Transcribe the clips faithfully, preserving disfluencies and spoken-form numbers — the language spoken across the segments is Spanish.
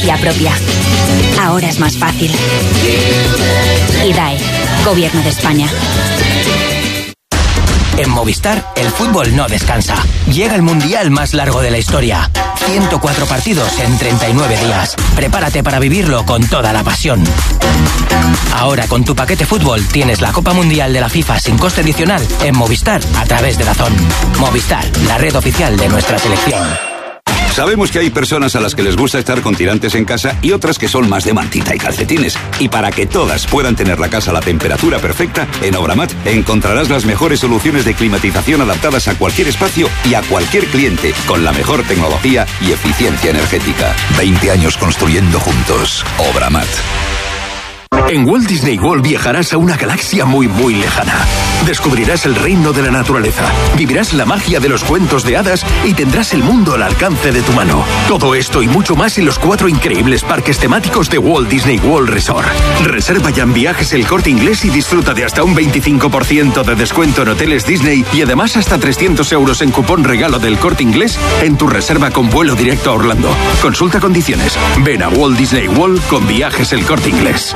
ya propia. Ahora es más fácil. I D A E, Gobierno de España. En Movistar, el fútbol no descansa. Llega el mundial más largo de la historia. ciento cuatro partidos en treinta y nueve días. Prepárate para vivirlo con toda la pasión. Ahora con tu paquete fútbol tienes la Copa Mundial de la FIFA sin coste adicional en Movistar a través de DAZN. Movistar, la red oficial de nuestra selección. Sabemos que hay personas a las que les gusta estar con tirantes en casa y otras que son más de mantita y calcetines. Y para que todas puedan tener la casa a la temperatura perfecta, en Obramat encontrarás las mejores soluciones de climatización adaptadas a cualquier espacio y a cualquier cliente, con la mejor tecnología y eficiencia energética. veinte años construyendo juntos. Obramat. En Walt Disney World viajarás a una galaxia muy muy lejana. Descubrirás el reino de la naturaleza, vivirás la magia de los cuentos de hadas y tendrás el mundo al alcance de tu mano. Todo esto y mucho más en los cuatro increíbles parques temáticos de Walt Disney World Resort. Reserva ya en Viajes El Corte Inglés y disfruta de hasta un veinticinco por ciento de descuento en hoteles Disney y además hasta trescientos euros en cupón regalo del Corte Inglés en tu reserva con vuelo directo a Orlando. Consulta condiciones. Ven a Walt Disney World con Viajes El Corte Inglés.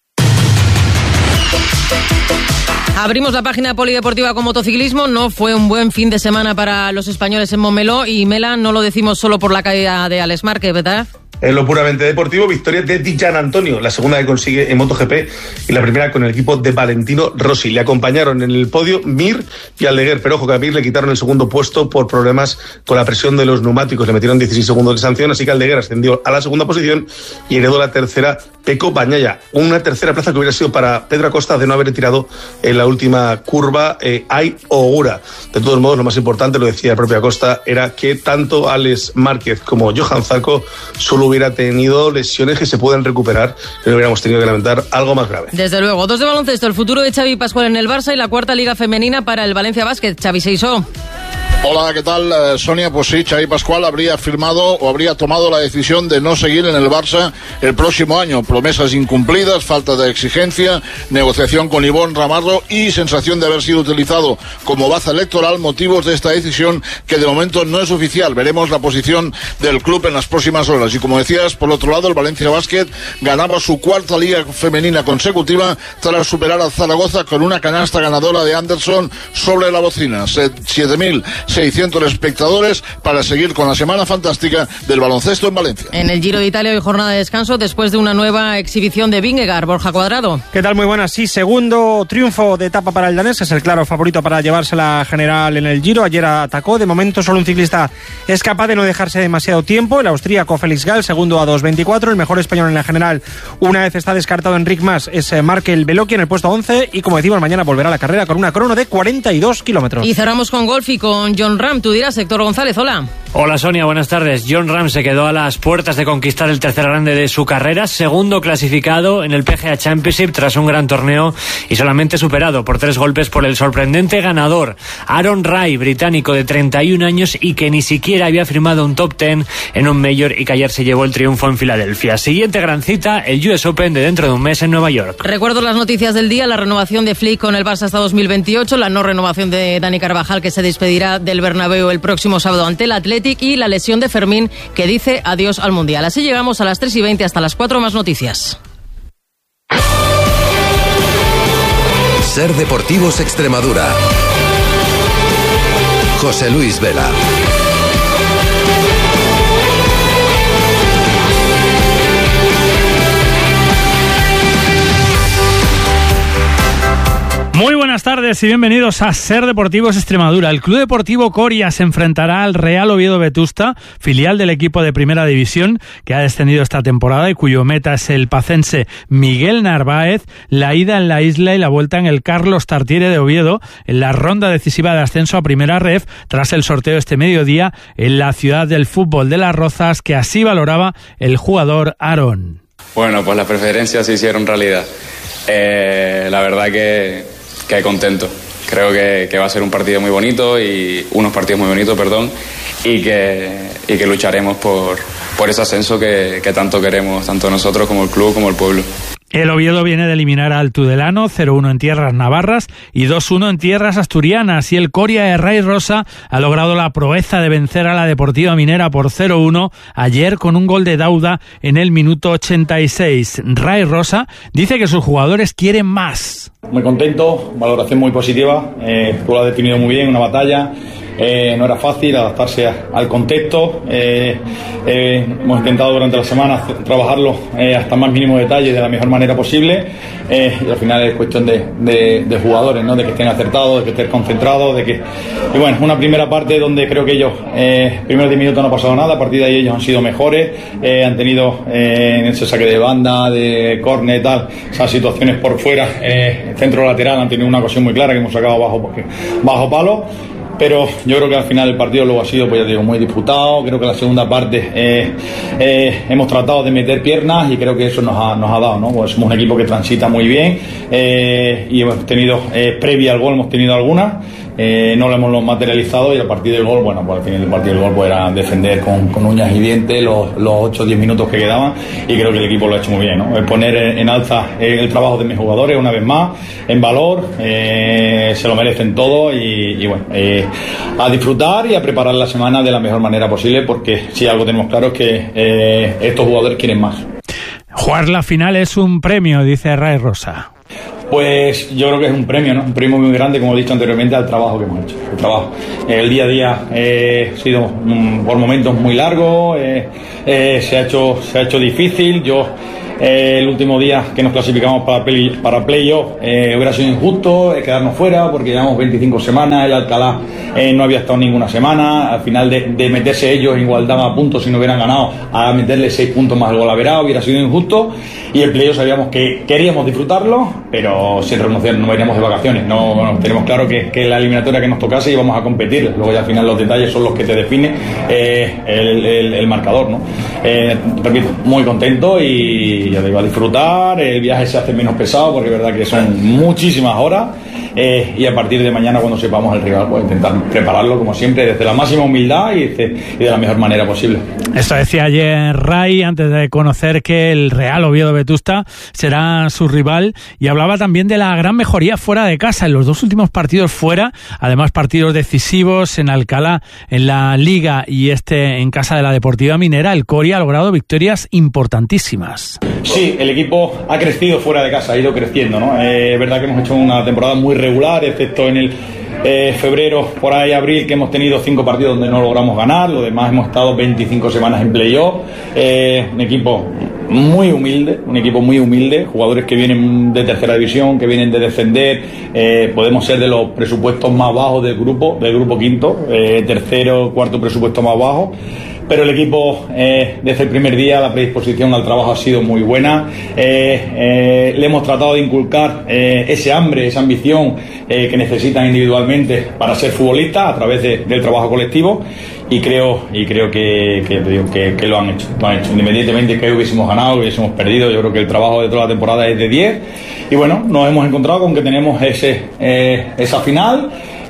Abrimos la página polideportiva con motociclismo. No fue un buen fin de semana para los españoles en Montmeló y Mela, no lo decimos solo por la caída de Alex Márquez, ¿verdad? En lo puramente deportivo, victoria de Di Gianantonio, la segunda que consigue en MotoGP y la primera con el equipo de Valentino Rossi. Le acompañaron en el podio Mir y Aldeguer, pero ojo que a Mir le quitaron el segundo puesto por problemas con la presión de los neumáticos. Le metieron dieciséis segundos de sanción, así que Aldeguer ascendió a la segunda posición y heredó la tercera Pecco Bagnaia. Una tercera plaza que hubiera sido para Pedro Acosta de no haber tirado en la última curva eh, Ai Ogura. De todos modos, lo más importante, lo decía el propio Acosta, era que tanto Alex Márquez como Johan Zarco solo hubiera tenido lesiones que se pueden recuperar y no hubiéramos tenido que lamentar algo más grave. Desde luego. Dos de baloncesto, el futuro de Xavi Pascual en el Barça y la cuarta liga femenina para el Valencia Basket. Xavi Seiso. Hola, ¿qué tal, eh, Sonia? Pues sí, Xavi Pascual habría firmado o habría tomado la decisión de no seguir en el Barça el próximo año. Promesas incumplidas, falta de exigencia, negociación con Ivonne Ramarro y sensación de haber sido utilizado como baza electoral, motivos de esta decisión que de momento no es oficial. Veremos la posición del club en las próximas horas. Y como decías, por otro lado, el Valencia Basket ganaba su cuarta liga femenina consecutiva tras superar a Zaragoza con una canasta ganadora de Anderson sobre la bocina. siete mil seiscientos espectadores para seguir con la semana fantástica del baloncesto en Valencia. En el Giro de Italia hoy jornada de descanso después de una nueva exhibición de Vingegaard. Borja Cuadrado. ¿Qué tal? Muy buenas. Sí, segundo triunfo de etapa para el danés, es el claro favorito para llevarse la general en el Giro. Ayer atacó, de momento solo un ciclista es capaz de no dejarse demasiado tiempo, el austríaco Félix Gall, segundo a dos veinticuatro, el mejor español en la general una vez está descartado Enric Mas es Markel Beloki en el puesto once y como decimos mañana volverá a la carrera con una crono de cuarenta y dos kilómetros. Y cerramos con golf y con Jon Rahm. Tú dirás, Héctor González, hola. Hola Sonia, buenas tardes. Jon Rahm se quedó a las puertas de conquistar el tercer grande de su carrera, segundo clasificado en el P G A Championship tras un gran torneo y solamente superado por tres golpes por el sorprendente ganador Aaron Rai, británico de treinta y un años y que ni siquiera había firmado un top diez en un Major y que ayer se llevó el triunfo en Filadelfia. Siguiente gran cita, el U S Open de dentro de un mes en Nueva York. Recuerdo las noticias del día, la renovación de Flick con el Barça hasta dos mil veintiocho, la no renovación de Dani Carvajal que se despedirá del Bernabéu el próximo sábado ante el Athletic y la lesión de Fermín que dice adiós al Mundial. Así llegamos a las tres y veinte hasta las cuatro, más noticias. Ser Deportivos Extremadura. José Luis Vela. Muy buenas tardes y bienvenidos a Ser Deportivos Extremadura. El Club Deportivo Coria se enfrentará al Real Oviedo Vetusta, filial del equipo de Primera División que ha descendido esta temporada y cuyo meta es el pacense Miguel Narváez. La ida en la isla y la vuelta en el Carlos Tartiere de Oviedo en la ronda decisiva de ascenso a Primera Ref tras el sorteo este mediodía en la ciudad del fútbol de Las Rozas, que así valoraba el jugador Aarón. Bueno, pues las preferencias se hicieron realidad. Eh, la verdad que que contento. Creo que, que va a ser un partido muy bonito y unos partidos muy bonitos, perdón, y que, y que lucharemos por, por ese ascenso que, que tanto queremos, tanto nosotros como el club como el pueblo. El Oviedo viene de eliminar al Tudelano, cero uno en tierras navarras y dos uno en tierras asturianas. Y el Coria de Ray Rosa ha logrado la proeza de vencer a la Deportiva Minera por cero uno ayer con un gol de Dauda en el minuto ochenta y seis. Ray Rosa dice que sus jugadores quieren más. Muy contento, valoración muy positiva. Eh, tú lo has definido muy bien, una batalla. Eh, no era fácil adaptarse a, al contexto. Eh, eh, hemos intentado durante la semana trabajarlo eh, hasta el más mínimo detalle de la mejor manera posible. Eh, y al final es cuestión de, de, de jugadores, ¿no? De que estén acertados, de que estén concentrados, de que. Y bueno, una primera parte donde creo que ellos, eh, primeros diez minutos no ha pasado nada, a partir de ahí ellos han sido mejores, eh, han tenido eh, en ese saque de banda, de córner y tal, esas situaciones por fuera, eh, centro lateral han tenido una ocasión muy clara que hemos sacado bajo, porque, bajo palo. Pero yo creo que al final el partido luego ha sido, pues ya digo, muy disputado. Creo que la segunda parte eh, eh, hemos tratado de meter piernas y creo que eso nos ha, nos ha dado, ¿no? Pues somos un equipo que transita muy bien eh, y hemos tenido, eh, previa al gol, hemos tenido algunas. Eh, no lo hemos materializado y a partir del gol, bueno, pues al final del partido del gol pues era defender con, con uñas y dientes los, los ocho o diez minutos que quedaban y creo que el equipo lo ha hecho muy bien, ¿no? El poner en alza el trabajo de mis jugadores una vez más, en valor, eh, se lo merecen todo y, y bueno, eh, a disfrutar y a preparar la semana de la mejor manera posible porque si algo tenemos claro es que eh, estos jugadores quieren más. Jugar la final es un premio, dice Ray Rosa. Pues yo creo que es un premio, ¿no? Un premio muy grande, como he dicho anteriormente, al trabajo que hemos hecho. El trabajo. El día a día eh, ha sido um, por momentos muy largo, eh, eh, se ha hecho, se ha hecho difícil. Yo eh, el último día que nos clasificamos para play, para playoff eh, hubiera sido injusto eh, quedarnos fuera porque llevamos veinticinco semanas, el Alcalá eh, no había estado ninguna semana. Al final de, de meterse ellos en igualdad a puntos si no hubieran ganado, a meterle seis puntos más el gol averado hubiera sido injusto. Y el playoff sabíamos que queríamos disfrutarlo, pero sin renunciar, no iríamos de vacaciones. No, bueno, tenemos claro que, que la eliminatoria que nos tocase íbamos a competir. Luego ya al final los detalles son los que te definen eh, el, el, el marcador, ¿no? Eh, repito, muy contento y ya digo, a disfrutar. El viaje se hace menos pesado porque es verdad que son muchísimas horas. Eh, y a partir de mañana, cuando sepamos el rival, pues intentar prepararlo como siempre desde la máxima humildad y de, y de la mejor manera posible. Esto decía ayer Ray antes de conocer que el Real Oviedo Vetusta será su rival y hablaba también de la gran mejoría fuera de casa en los dos últimos partidos fuera, además partidos decisivos en Alcalá, en la Liga y este en casa de la Deportiva Minera. El Coria ha logrado victorias importantísimas. Sí, el equipo ha crecido fuera de casa, ha ido creciendo, ¿no? Eh, es verdad que hemos hecho una temporada muy regular, excepto en el eh, febrero, por ahí abril, que hemos tenido cinco partidos donde no logramos ganar. Lo demás hemos estado veinticinco semanas en playoff. Eh, un equipo muy humilde, un equipo muy humilde, jugadores que vienen de tercera división, que vienen de defender. Eh, podemos ser de los presupuestos más bajos del grupo, del grupo quinto, eh, tercero, cuarto presupuesto más bajo. Pero el equipo, eh, desde el primer día, la predisposición al trabajo ha sido muy buena. Eh, eh, le hemos tratado de inculcar eh, ese hambre, esa ambición eh, que necesitan individualmente para ser futbolistas a través de, del trabajo colectivo. Y creo y creo que, que, que, que lo han hecho. Lo han hecho. Independientemente de que hubiésemos ganado, hubiésemos perdido, yo creo que el trabajo de toda la temporada es de diez. Y bueno, nos hemos encontrado con que tenemos ese eh, esa final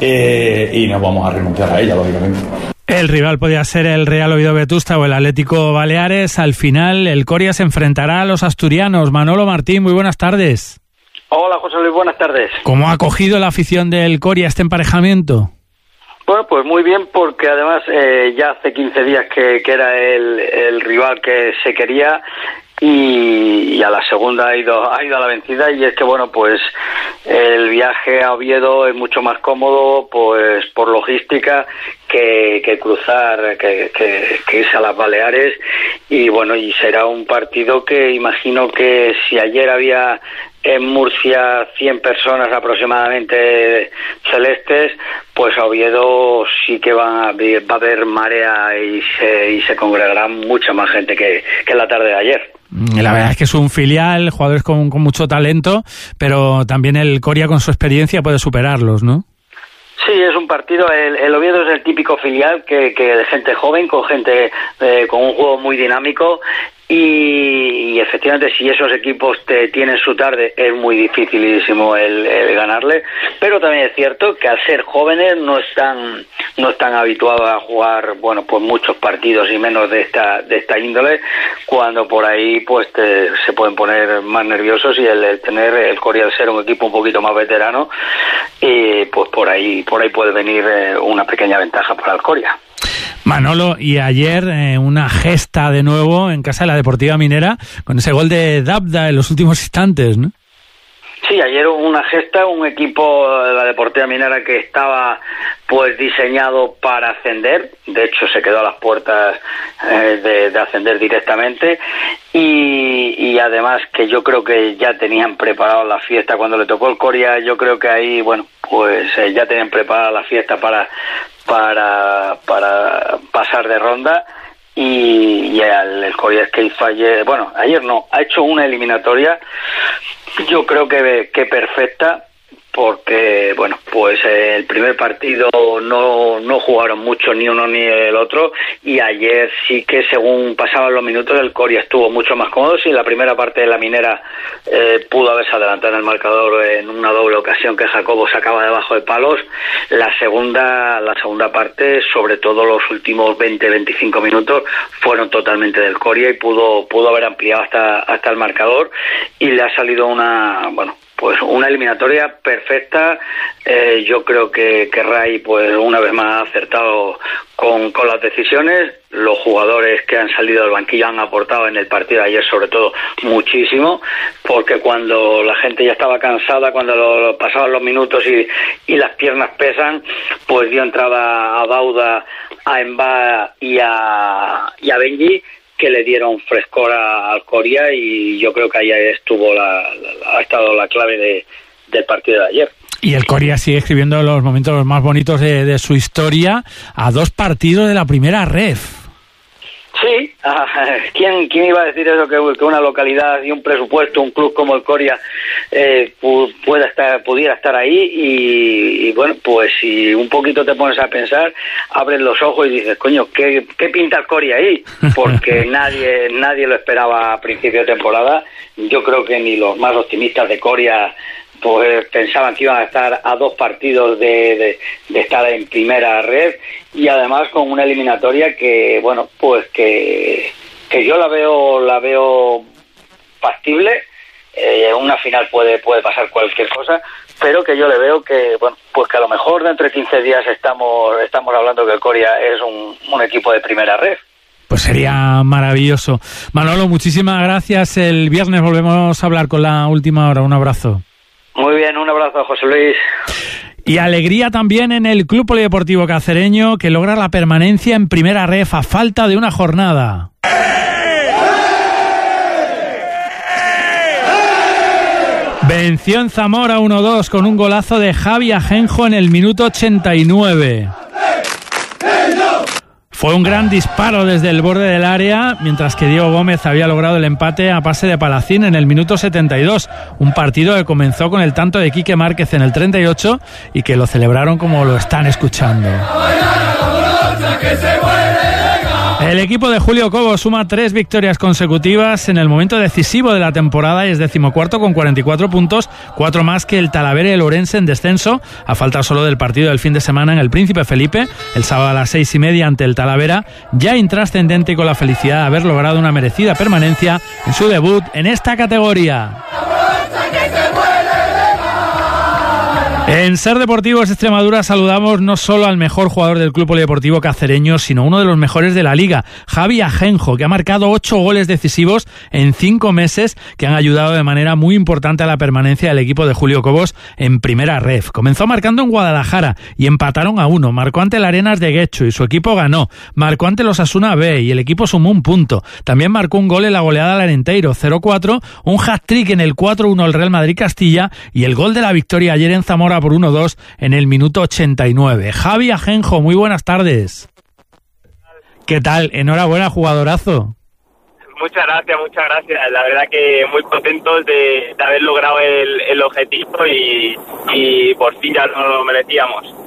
eh, y no vamos a renunciar a ella, lógicamente. El rival podía ser el Real Oviedo Vetusta o el Atlético Baleares. Al final, el Coria se enfrentará a los asturianos. Manolo Martín, muy buenas tardes. Hola, José Luis, buenas tardes. ¿Cómo ha acogido la afición del Coria este emparejamiento? Bueno, pues muy bien, porque además eh, ya hace quince días que, que era el, el rival que se quería. Y, y a la segunda ha ido ha ido a la vencida, y es que bueno, pues el viaje a Oviedo es mucho más cómodo, pues por logística, que, que cruzar, que, que, que irse a las Baleares. Y bueno, y será un partido que imagino que si ayer había en Murcia cien personas aproximadamente celestes, pues a Oviedo sí que va a, va a haber marea y se, y se congregará mucha más gente que, que la tarde de ayer. La verdad es que es un filial, jugadores con, con mucho talento, pero también el Coria con su experiencia puede superarlos, ¿no? Sí, es un partido, el, el Oviedo es el típico filial que, que de gente joven, con gente eh, con un juego muy dinámico. Y, y efectivamente, si esos equipos te tienen su tarde, es muy dificilísimo el, el ganarle, pero también es cierto que al ser jóvenes no están no están habituados a jugar, bueno, pues muchos partidos y menos de esta de esta índole, cuando por ahí pues te, se pueden poner más nerviosos, y el, el tener el Coria al ser un equipo un poquito más veterano, y pues por ahí por ahí puede venir eh, una pequeña ventaja para el Coria. Manolo, y ayer eh, una gesta de nuevo en casa de la Deportiva Minera con ese gol de Dabda en los últimos instantes, ¿no? Sí, ayer una gesta, un equipo de la Deportiva Minera que estaba pues diseñado para ascender, de hecho se quedó a las puertas eh, de, de ascender directamente, y, y además que yo creo que ya tenían preparado la fiesta cuando le tocó el Coria. Yo creo que ahí, bueno, pues eh, ya tenían preparada la fiesta para para para pasar de ronda, y, y el, el Coria Skate ayer, bueno, ayer no, ha hecho una eliminatoria, yo creo que, que perfecta, porque, bueno, pues eh, el primer partido no, no jugaron mucho ni uno ni el otro, y ayer sí que según pasaban los minutos el Coria estuvo mucho más cómodo. Sí, la primera parte de la Minera eh, pudo haberse adelantado en el marcador en una doble ocasión que Jacobo sacaba debajo de palos. La segunda, la segunda parte, sobre todo los últimos veinte a veinticinco minutos, fueron totalmente del Coria, y pudo, pudo haber ampliado hasta, hasta el marcador, y le ha salido una, bueno, pues una eliminatoria perfecta. Eh, yo creo que, que Ray, pues una vez más ha acertado con, con las decisiones. Los jugadores que han salido del banquillo han aportado en el partido de ayer, sobre todo, muchísimo, porque cuando la gente ya estaba cansada, cuando lo, lo pasaban los minutos y, y las piernas pesan, pues dio entrada a Dauda, a Emba y a, y a Benji, que le dieron frescor al Coria, y yo creo que ahí estuvo la, la, ha estado la clave de, del partido de ayer. Y el Coria sigue escribiendo los momentos más bonitos de, de su historia a dos partidos de la primera ref. Sí, ¿quién, quién iba a decir eso, que, que una localidad y un presupuesto, un club como el Coria eh, pu, pueda estar, pudiera estar ahí, y, y bueno, pues si un poquito te pones a pensar, abres los ojos y dices, coño, ¿qué, qué pinta el Coria ahí? Porque nadie nadie lo esperaba a principio de temporada. Yo creo que ni los más optimistas de Coria pues pensaban que iban a estar a dos partidos de, de, de estar en primera red, y además con una eliminatoria que, bueno, pues que, que yo la veo la veo factible. Eh, una final puede puede pasar cualquier cosa, pero que yo le veo que, bueno, pues que a lo mejor dentro de quince días estamos estamos hablando que el Coria es un, un equipo de primera red. Pues sería maravilloso. Manolo, muchísimas gracias. El viernes volvemos a hablar con la última hora. Un abrazo. Muy bien, un abrazo, José Luis. Y alegría también en el Club Polideportivo Cacereño, que logra la permanencia en primera ref a falta de una jornada. Venció en Zamora uno dos con un golazo de Javi Ajenjo en el minuto ochenta y nueve. Fue un gran disparo desde el borde del área, mientras que Diego Gómez había logrado el empate a pase de Palacín en el minuto setenta y dos. Un partido que comenzó con el tanto de Quique Márquez en el treinta y ocho y que lo celebraron como lo están escuchando. El equipo de Julio Cobo suma tres victorias consecutivas en el momento decisivo de la temporada y es decimocuarto con cuarenta y cuatro puntos, cuatro más que el Talavera y el Ourense en descenso, a falta solo del partido del fin de semana en el Príncipe Felipe, el sábado a las seis y media ante el Talavera, ya intrascendente y con la felicidad de haber logrado una merecida permanencia en su debut en esta categoría. En Ser Deportivos Extremadura saludamos no solo al mejor jugador del Club Polideportivo Cacereño, sino uno de los mejores de la Liga, Javi Ajenjo, que ha marcado ocho goles decisivos en cinco meses que han ayudado de manera muy importante a la permanencia del equipo de Julio Cobos en primera ref. Comenzó marcando en Guadalajara y empataron a uno, marcó ante el Arenas de Guecho y su equipo ganó, marcó ante los Asuna B y el equipo sumó un punto, también marcó un gol en la goleada al Arenteiro cero cuatro, un hat-trick en el cuatro uno al Real Madrid Castilla y el gol de la victoria ayer en Zamora por uno dos en el minuto ochenta y nueve. Javi Ajenjo, muy buenas tardes. ¿Qué tal? Enhorabuena, jugadorazo. Muchas gracias, muchas gracias. La verdad que muy contentos de, de haber logrado el, el objetivo y, y por fin ya nos lo merecíamos.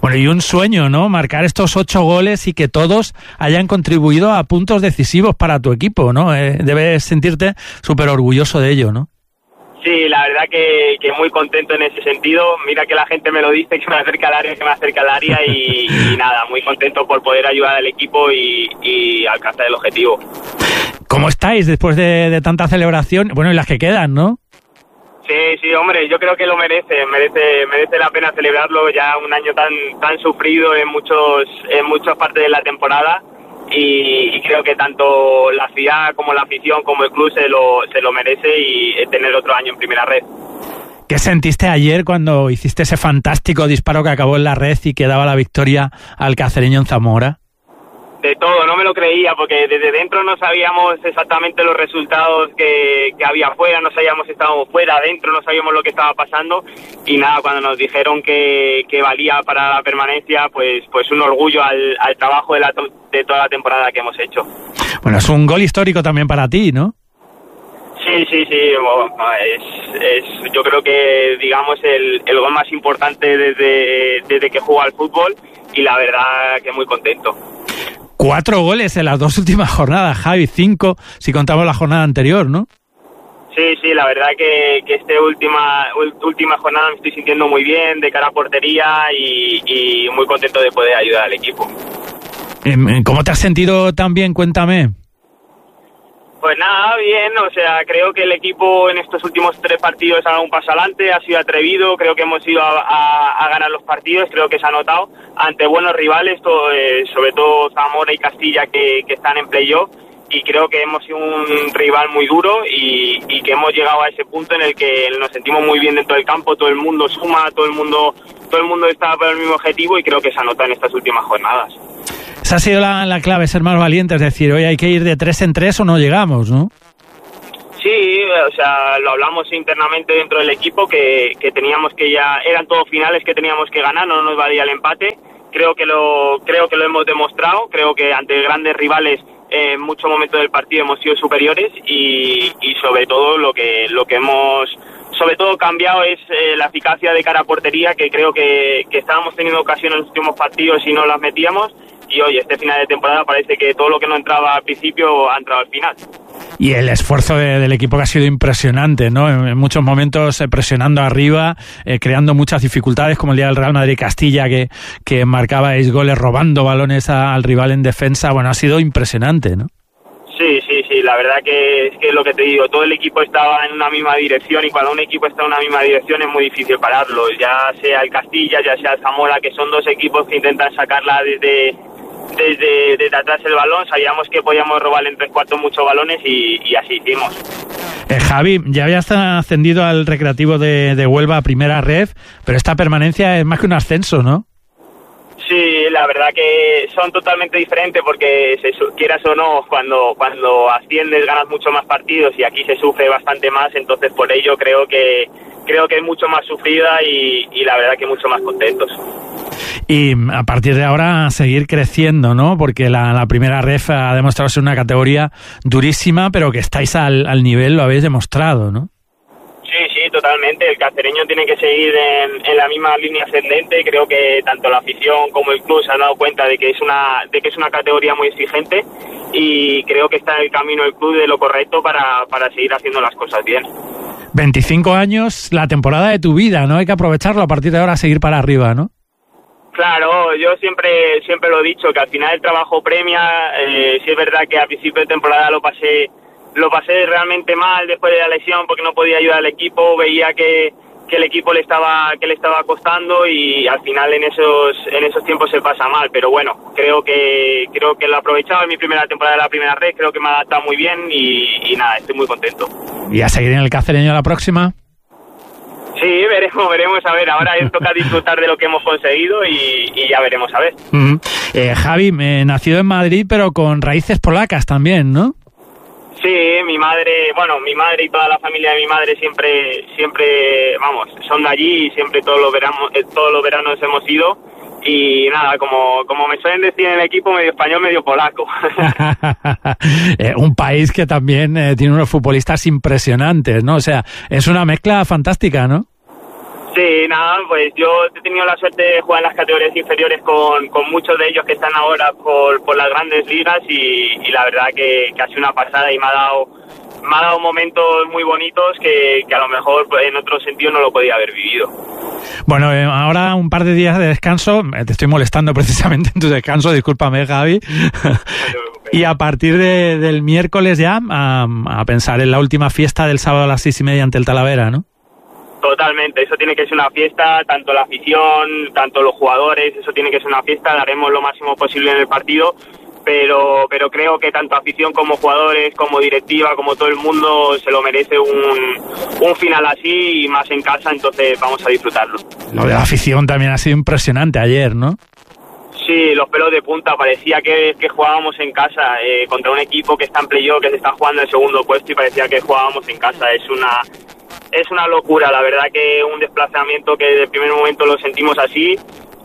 Bueno, y un sueño, ¿no? Marcar estos ocho goles y que todos hayan contribuido a puntos decisivos para tu equipo, ¿no? Eh, debes sentirte súper orgulloso de ello, ¿no? Sí, la verdad que, que muy contento en ese sentido. Mira que la gente me lo dice, que me acerca al área, que me acerca al área y, y nada, muy contento por poder ayudar al equipo y, y alcanzar el objetivo. ¿Cómo estáis después de, de tanta celebración? Bueno, y las que quedan, ¿no? Sí, sí, hombre, yo creo que lo merece, merece, merece la pena celebrarlo, ya un año tan, tan sufrido en muchos, en muchas partes de la temporada. Y, y creo que tanto la ciudad como la afición como el club se lo, se lo merece y tener otro año en primera red. ¿Qué sentiste ayer cuando hiciste ese fantástico disparo que acabó en la red y que daba la victoria al cacereño en Zamora? De todo, no me lo creía porque desde dentro no sabíamos exactamente los resultados que, que había afuera, no sabíamos si estábamos fuera, adentro no sabíamos lo que estaba pasando y nada, cuando nos dijeron que, que valía para la permanencia, pues pues un orgullo al, al trabajo de, la, de toda la temporada que hemos hecho. Bueno, es un gol histórico también para ti, ¿no? Sí, sí, sí, es, es yo creo que digamos el, el gol más importante desde, desde que juego al fútbol y la verdad que muy contento. Cuatro goles en las dos últimas jornadas, Javi, cinco si contamos la jornada anterior, ¿no? Sí, sí, la verdad que, que esta última, última jornada me estoy sintiendo muy bien, de cara a portería y, y muy contento de poder ayudar al equipo. ¿Cómo te has sentido también? Cuéntame. Pues nada, bien, o sea, creo que el equipo en estos últimos tres partidos ha dado un paso adelante, ha sido atrevido, creo que hemos ido a, a, a ganar los partidos, creo que se ha notado ante buenos rivales, todo, eh, sobre todo Zamora y Castilla que, que están en playoff, y creo que hemos sido un rival muy duro y, y que hemos llegado a ese punto en el que nos sentimos muy bien dentro del campo, todo el mundo suma, todo el mundo, todo el mundo está por el mismo objetivo y creo que se ha notado en estas últimas jornadas. Esa ha sido la, la clave, ser más valientes, es decir, hoy hay que ir de tres en tres o no llegamos, ¿no? Sí, o sea, lo hablamos internamente dentro del equipo, que, que teníamos que ya, eran todos finales que teníamos que ganar, no nos valía el empate, creo que lo, creo que lo hemos demostrado, creo que ante grandes rivales en muchos momentos del partido hemos sido superiores y, y sobre todo lo que, lo que hemos sobre todo cambiado es eh, la eficacia de cara a portería, que creo que, que estábamos teniendo ocasiones en los últimos partidos y no las metíamos. Y hoy, este final de temporada, parece que todo lo que no entraba al principio ha entrado al final. Y el esfuerzo de, del equipo que ha sido impresionante, ¿no? En, en muchos momentos eh, presionando arriba, eh, creando muchas dificultades, como el día del Real Madrid-Castilla, que, que marcabais goles robando balones a, al rival en defensa. Bueno, ha sido impresionante, ¿no? Sí, sí, sí, la verdad que es que es lo que te digo, todo el equipo estaba en una misma dirección y cuando un equipo está en una misma dirección es muy difícil pararlo, ya sea el Castilla, ya sea el Zamora, que son dos equipos que intentan sacarla desde... Desde, desde atrás el balón, sabíamos que podíamos robar en tres cuartos muchos balones y, y así hicimos. Eh, Javi, ya habías ascendido al Recreativo de, de Huelva a primera red, pero esta permanencia es más que un ascenso, ¿no? Sí, la verdad que son totalmente diferentes porque se, quieras o no, cuando, cuando asciendes ganas mucho más partidos y aquí se sufre bastante más, entonces por ello creo que creo que es mucho más sufrida y, y la verdad que mucho más contentos. Y a partir de ahora seguir creciendo, ¿no? Porque la, la primera ref ha demostrado ser una categoría durísima, pero que estáis al, al nivel, lo habéis demostrado, ¿no? Sí, sí, totalmente. El cacereño tiene que seguir en, en la misma línea ascendente. Creo que tanto la afición como el club se han dado cuenta de que es una de que es una categoría muy exigente y creo que está en el camino el club de lo correcto para, para seguir haciendo las cosas bien. veinticinco años, la temporada de tu vida, ¿no? Hay que aprovecharlo a partir de ahora, seguir para arriba, ¿no? Claro, yo siempre siempre lo he dicho, que al final el trabajo premia. Eh, sí es verdad que a principio de temporada lo pasé lo pasé realmente mal después de la lesión porque no podía ayudar al equipo, veía que, que el equipo le estaba que le estaba costando y al final en esos en esos tiempos se pasa mal, pero bueno, creo que creo que lo he aprovechado en mi primera temporada de la primera red, creo que me ha adaptado muy bien y, y nada, estoy muy contento. ¿Y a seguir en el cacereño la próxima? Sí, veremos, veremos a ver. Ahora toca disfrutar de lo que hemos conseguido y, y ya veremos a ver. Uh-huh. eh, Javi, eh, nacido en Madrid, pero con raíces polacas también, ¿no? Sí, mi madre, bueno, mi madre y toda la familia de mi madre siempre, siempre, vamos, son de allí y siempre todos los veranos, todos los veranos hemos ido. Y nada, como, como me suelen decir en el equipo, medio español, medio polaco. eh, un país que también eh, tiene unos futbolistas impresionantes, ¿no? O sea, es una mezcla fantástica, ¿no? Sí, nada, pues yo he tenido la suerte de jugar en las categorías inferiores con, con muchos de ellos que están ahora por, por las grandes ligas y, y la verdad que, que ha sido una pasada y me ha dado me ha dado momentos muy bonitos que, que a lo mejor en otro sentido no lo podía haber vivido. Bueno, eh, ahora un par de días de descanso, te estoy molestando precisamente en tu descanso, discúlpame, Javi. Y a partir de, del miércoles ya a, a pensar en la última fiesta del sábado a las seis y media ante el Talavera, ¿no? Totalmente, eso tiene que ser una fiesta, tanto la afición, tanto los jugadores, eso tiene que ser una fiesta, daremos lo máximo posible en el partido, pero pero creo que tanto afición como jugadores, como directiva, como todo el mundo se lo merece un, un final así y más en casa, entonces vamos a disfrutarlo. Lo de la afición también ha sido impresionante ayer, ¿no? Sí, los pelos de punta, parecía que, que jugábamos en casa eh, contra un equipo que está en playoff, que se está jugando el segundo puesto y parecía que jugábamos en casa, es una... Es una locura, la verdad que un desplazamiento que desde el primer momento lo sentimos así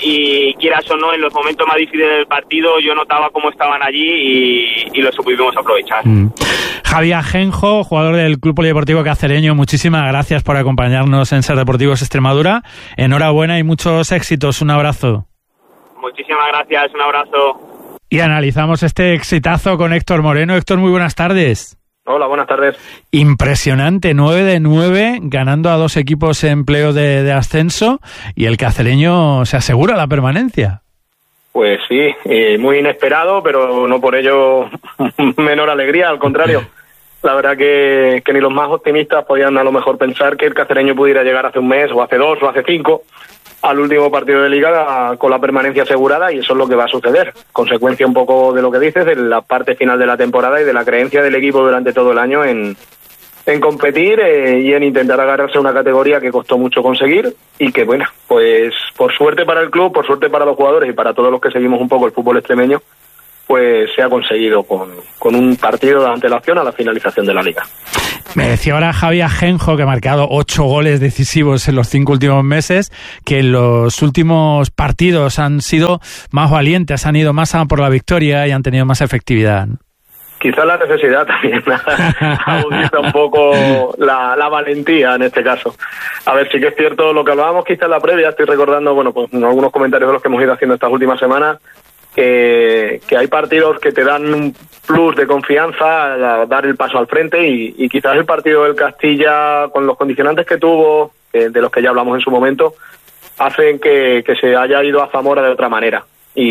y quieras o no, en los momentos más difíciles del partido yo notaba cómo estaban allí y, y lo supimos aprovechar. Mm. Javi Ajenjo, jugador del Club Polideportivo Cacereño, muchísimas gracias por acompañarnos en Ser Deportivos Extremadura. Enhorabuena y muchos éxitos, un abrazo. Muchísimas gracias, un abrazo. Y analizamos este exitazo con Héctor Moreno. Héctor, muy buenas tardes. Hola, buenas tardes. Impresionante, nueve de nueve, ganando a dos equipos en playoff de, de ascenso y el cacereño se asegura la permanencia. Pues sí, eh, muy inesperado, pero no por ello menor alegría, al contrario. La verdad que, que ni los más optimistas podían a lo mejor pensar que el cacereño pudiera llegar hace un mes o hace dos o hace cinco al último partido de liga con la permanencia asegurada y eso es lo que va a suceder. Consecuencia un poco de lo que dices, de la parte final de la temporada y de la creencia del equipo durante todo el año en, en competir eh, y en intentar agarrarse a una categoría que costó mucho conseguir y que, bueno, pues por suerte para el club, por suerte para los jugadores y para todos los que seguimos un poco el fútbol extremeño, pues se ha conseguido con, con un partido de antelación a la finalización de la liga. Me decía ahora Javi Ajenjo, que ha marcado ocho goles decisivos en los cinco últimos meses, que los últimos partidos han sido más valientes, han ido más a por la victoria y han tenido más efectividad. Quizás la necesidad también agudiza un poco la, la valentía en este caso. A ver, sí que es cierto lo que hablábamos quizás en la previa, estoy recordando, bueno, pues algunos comentarios de los que hemos ido haciendo estas últimas semanas, Que, que hay partidos que te dan un plus de confianza a dar el paso al frente y, y quizás el partido del Castilla, con los condicionantes que tuvo, eh, de los que ya hablamos en su momento, hacen que, que se haya ido a Zamora de otra manera.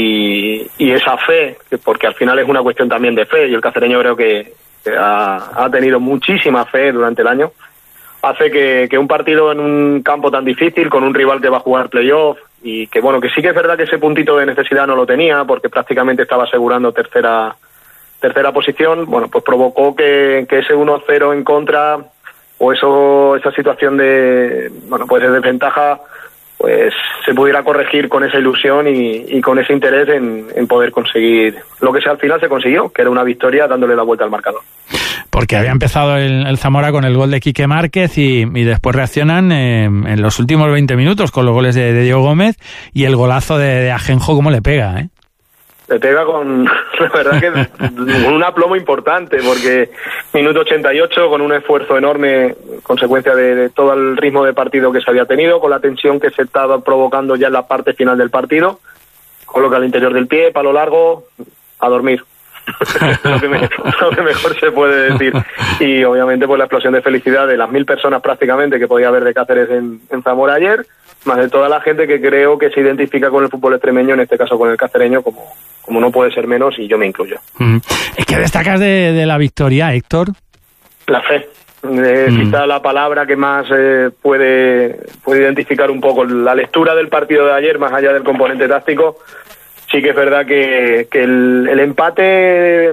Y, y esa fe, porque al final es una cuestión también de fe, y el cacereño creo que, que ha, ha tenido muchísima fe durante el año, hace que, que un partido en un campo tan difícil, con un rival que va a jugar playoff, y que bueno, que sí que es verdad que ese puntito de necesidad no lo tenía porque prácticamente estaba asegurando tercera tercera posición, bueno, pues provocó que, que ese uno cero en contra o eso esa situación de, bueno, pues de desventaja, pues se pudiera corregir con esa ilusión y, y con ese interés en, en poder conseguir lo que al final se consiguió, que era una victoria dándole la vuelta al marcador. Porque había empezado el, el Zamora con el gol de Quique Márquez y, y después reaccionan eh, en los últimos veinte minutos con los goles de, de Diego Gómez y el golazo de, de Ajenjo, cómo le pega, ¿eh? Le pega con, la verdad que con un aplomo importante, porque minuto ochenta y ocho, con un esfuerzo enorme, consecuencia de, de todo el ritmo de partido que se había tenido, con la tensión que se estaba provocando ya en la parte final del partido, coloca al interior del pie, palo largo, a dormir. lo, que me, lo que mejor se puede decir. Y obviamente pues la explosión de felicidad de las mil personas prácticamente que podía haber de Cáceres en, en Zamora ayer, más de toda la gente que creo que se identifica con el fútbol extremeño, en este caso con el cacereño, como, como no puede ser menos, y yo me incluyo. Mm. ¿Qué destacas de, de la victoria, Héctor? La fe. Eh, mm. Quizá la palabra que más eh, puede, puede identificar un poco la lectura del partido de ayer, más allá del componente táctico. Sí que es verdad que, que el, el empate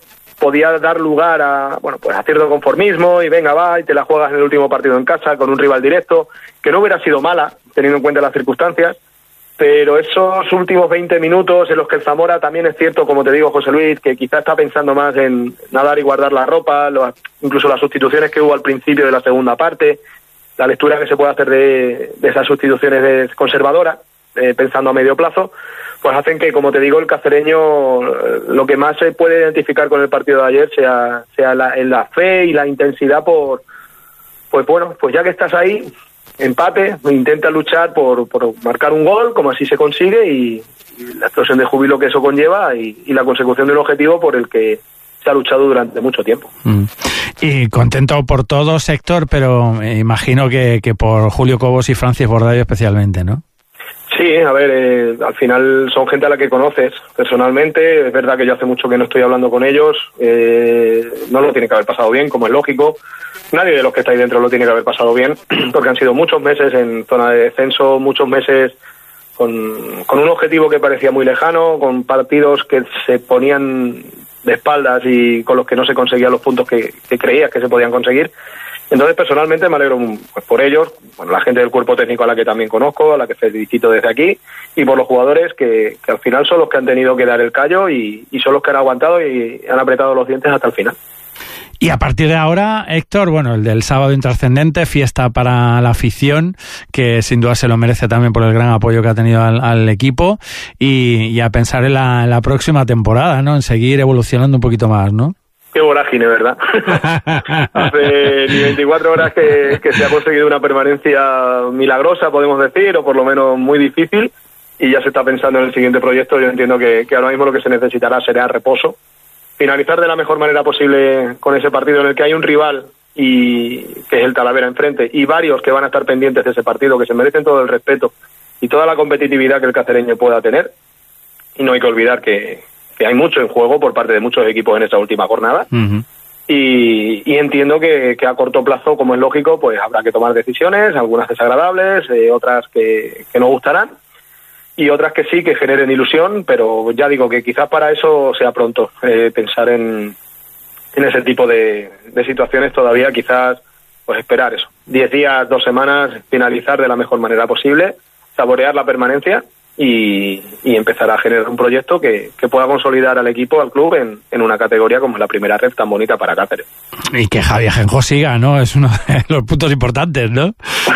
podía dar lugar a, bueno, pues a cierto conformismo y venga, va, y te la juegas en el último partido en casa con un rival directo, que no hubiera sido mala, teniendo en cuenta las circunstancias, pero esos últimos veinte minutos en los que el Zamora también es cierto, como te digo, José Luis, que quizá está pensando más en nadar y guardar la ropa, lo, incluso las sustituciones que hubo al principio de la segunda parte, la lectura que se puede hacer de, de esas sustituciones de conservadoras, eh, pensando a medio plazo, pues hacen que, como te digo, el cacereño, lo que más se puede identificar con el partido de ayer sea, sea la, la fe y la intensidad por, pues bueno, pues ya que estás ahí, empate, intenta luchar por, por marcar un gol, como así se consigue, y, y la explosión de júbilo que eso conlleva y, y la consecución de un objetivo por el que se ha luchado durante mucho tiempo. Mm. Y contento por todos, Héctor, pero imagino que, que por Julio Cobos y Francis Bordayo especialmente, ¿no? Sí, a ver, eh, al final son gente a la que conoces personalmente. Es verdad que yo hace mucho que no estoy hablando con ellos. Eh, no lo tiene que haber pasado bien, como es lógico. Nadie de los que está ahí dentro lo tiene que haber pasado bien, porque han sido muchos meses en zona de descenso, muchos meses con, con un objetivo que parecía muy lejano, con partidos que se ponían de espaldas y con los que no se conseguían los puntos que, que creías que se podían conseguir. Entonces, personalmente me alegro pues, por ellos, bueno, la gente del cuerpo técnico a la que también conozco, a la que felicito desde aquí, y por los jugadores que, que al final son los que han tenido que dar el callo y, y son los que han aguantado y han apretado los dientes hasta el final. Y a partir de ahora, Héctor, bueno, el del sábado intrascendente, fiesta para la afición, que sin duda se lo merece también por el gran apoyo que ha tenido al, al equipo, y, y a pensar en la, en la próxima temporada, ¿no? En seguir evolucionando un poquito más, ¿no? Qué vorágine, ¿verdad? Hace ni veinticuatro horas que, que se ha conseguido una permanencia milagrosa, podemos decir, o por lo menos muy difícil, y ya se está pensando en el siguiente proyecto. Yo entiendo que, que ahora mismo lo que se necesitará será reposo, finalizar de la mejor manera posible con ese partido en el que hay un rival, y que es el Talavera enfrente, y varios que van a estar pendientes de ese partido, que se merecen todo el respeto y toda la competitividad que el cacereño pueda tener. Y no hay que olvidar que que hay mucho en juego por parte de muchos equipos en esta última jornada. Uh-huh. y, y entiendo que, que a corto plazo, como es lógico, pues habrá que tomar decisiones, algunas desagradables, eh, otras que, que no gustarán, y otras que sí, que generen ilusión, pero ya digo que quizás para eso sea pronto eh, pensar en, en ese tipo de, de situaciones todavía, quizás pues esperar eso, diez días, dos semanas, finalizar de la mejor manera posible, saborear la permanencia Y, y empezar a generar un proyecto que, que pueda consolidar al equipo, al club, en, en una categoría como la primera red tan bonita para Cáceres. Y que Javi Ajenjo siga, ¿no? Es uno de los puntos importantes, ¿no?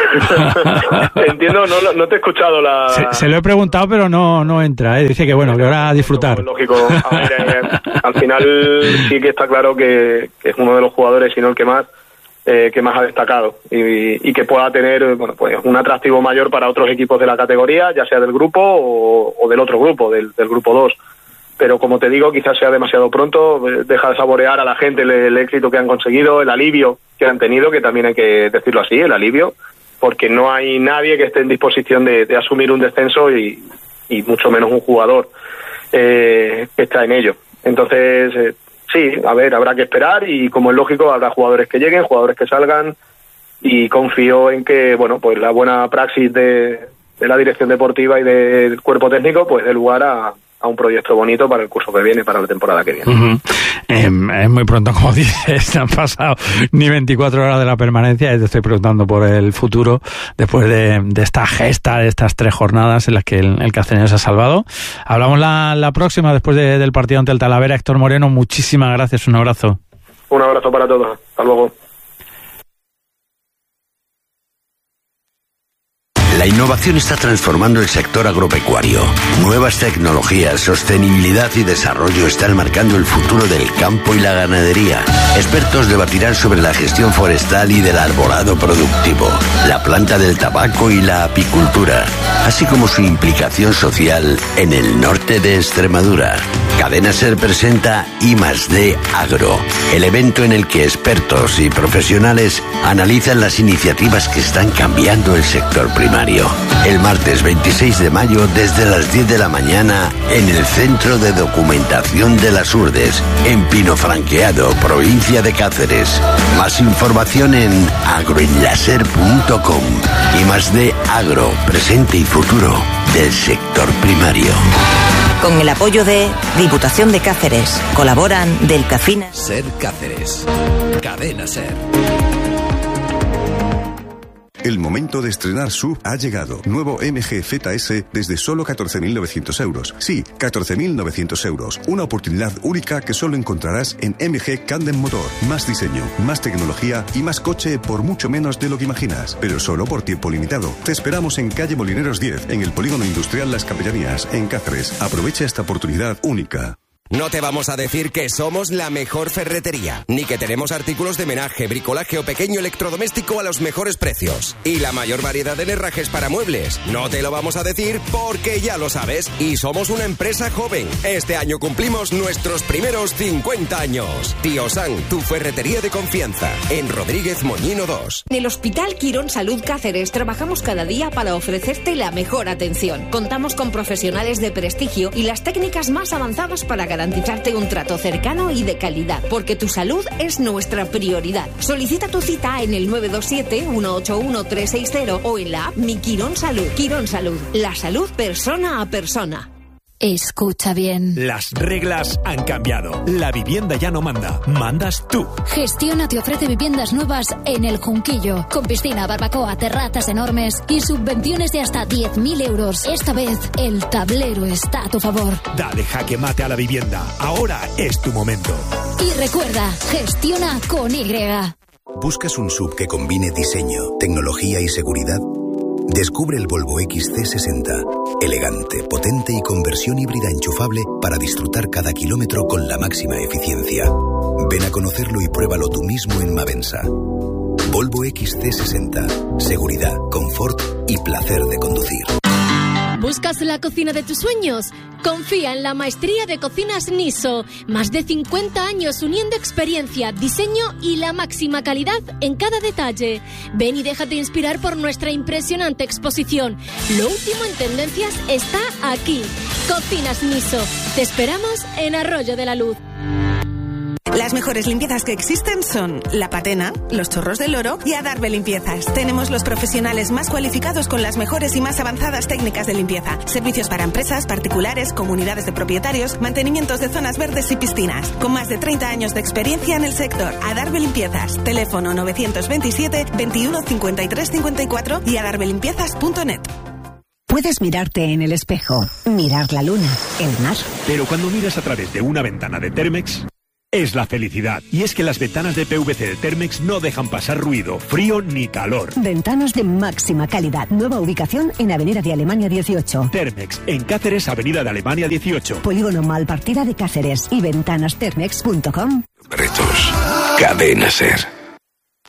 Entiendo, no, no te he escuchado la... Se, se lo he preguntado, pero no, no entra, ¿eh? Dice que, bueno, que ahora a disfrutar. No, lógico. A ver, eh, al final sí que está claro que, que es uno de los jugadores, si no el que más, Eh, que más ha destacado y, y que pueda tener bueno pues un atractivo mayor para otros equipos de la categoría, ya sea del grupo o, o del otro grupo, del, del grupo dos. Pero como te digo, quizás sea demasiado pronto, deja de saborear a la gente el, el éxito que han conseguido, el alivio que han tenido, que también hay que decirlo así, el alivio, porque no hay nadie que esté en disposición de, de asumir un descenso y, y mucho menos un jugador eh, que está en ello. Entonces, eh, sí, a ver, habrá que esperar y, como es lógico, habrá jugadores que lleguen, jugadores que salgan, y confío en que, bueno, pues la buena praxis de, de la dirección deportiva y del cuerpo técnico pues dé lugar a, a un proyecto bonito para el curso que viene, para la temporada que viene. Uh-huh. Eh, es muy pronto, como dices, no han pasado ni veinticuatro horas de la permanencia y te estoy preguntando por el futuro después de, de esta gesta, de estas tres jornadas en las que el, el cacereño se ha salvado. Hablamos la, la próxima, después de, del partido ante el Talavera. Héctor Moreno, muchísimas gracias, un abrazo. Un abrazo para todos, hasta luego. La innovación está transformando el sector agropecuario. Nuevas tecnologías, sostenibilidad y desarrollo están marcando el futuro del campo y la ganadería. Expertos debatirán sobre la gestión forestal y del arbolado productivo, la planta del tabaco y la apicultura, así como su implicación social en el norte de Extremadura. Cadena Ser presenta I más D Agro, el evento en el que expertos y profesionales analizan las iniciativas que están cambiando el sector primario. El martes veintiséis de mayo desde las diez de la mañana en el Centro de Documentación de las Urdes, en Pino Franqueado, provincia de Cáceres. Más información en agroenlaser punto com. I más D Agro, presente y futuro del sector primario. Con el apoyo de Diputación de Cáceres. Colaboran Del Cafina. Ser Cáceres. Cadena Ser. El momento de estrenar S U V ha llegado. Nuevo M G Z S desde solo catorce mil novecientos euros. Sí, catorce mil novecientos euros. Una oportunidad única que solo encontrarás en M G Candem Motor. Más diseño, más tecnología y más coche por mucho menos de lo que imaginas. Pero solo por tiempo limitado. Te esperamos en calle Molineros diez, en el Polígono Industrial Las Capellanías, en Cáceres. Aprovecha esta oportunidad única. No te vamos a decir que somos la mejor ferretería, ni que tenemos artículos de menaje, bricolaje o pequeño electrodoméstico a los mejores precios. Y la mayor variedad de herrajes para muebles. No te lo vamos a decir porque ya lo sabes. Y somos una empresa joven. Este año cumplimos nuestros primeros cincuenta años. Tío San, tu ferretería de confianza. En Rodríguez Moñino dos. En el Hospital Quirón Salud Cáceres trabajamos cada día para ofrecerte la mejor atención. Contamos con profesionales de prestigio y las técnicas más avanzadas para garantizarte un trato cercano y de calidad, porque tu salud es nuestra prioridad. Solicita tu cita en el nueve dos siete, uno ocho uno, tres seis cero o en la app Mi Quirón Salud. Quirón Salud, la salud persona a persona. Escucha bien. Las reglas han cambiado. La vivienda ya no manda. Mandas tú. Gestiona te ofrece viviendas nuevas en El Junquillo. Con piscina, barbacoa, terrazas enormes y subvenciones de hasta diez mil euros. Esta vez, el tablero está a tu favor. Dale jaque mate a la vivienda. Ahora es tu momento. Y recuerda, gestiona con Y. ¿Buscas un S U V que combine diseño, tecnología y seguridad? Descubre el Volvo X C sesenta. Elegante, potente y con versión híbrida enchufable para disfrutar cada kilómetro con la máxima eficiencia. Ven a conocerlo y pruébalo tú mismo en Mavensa. Volvo X C sesenta. Seguridad, confort y placer de conducir. ¿Buscas la cocina de tus sueños? Confía en la maestría de cocinas Niso. Más de cincuenta años uniendo experiencia, diseño y la máxima calidad en cada detalle. Ven y déjate inspirar por nuestra impresionante exposición. Lo último en tendencias está aquí. Cocinas Niso. Te esperamos en Arroyo de la Luz. Las mejores limpiezas que existen son La Patena, Los Chorros del Oro y Adarve Limpiezas. Tenemos los profesionales más cualificados con las mejores y más avanzadas técnicas de limpieza. Servicios para empresas, particulares, comunidades de propietarios, mantenimientos de zonas verdes y piscinas. Con más de treinta años de experiencia en el sector. Adarve Limpiezas. Teléfono nueve dos siete, veintiuno, cincuenta y tres, cincuenta y cuatro y adarve limpiezas punto net. Puedes mirarte en el espejo, mirar la luna, el mar. Pero cuando miras a través de una ventana de Thermex, es la felicidad. Y es que las ventanas de P V C de Thermex no dejan pasar ruido, frío ni calor. Ventanas de máxima calidad. Nueva ubicación en Avenida de Alemania dieciocho. Thermex, en Cáceres, Avenida de Alemania dieciocho. Polígono Malpartida de Cáceres y ventanas thermex punto com. Retos. Cadena Ser.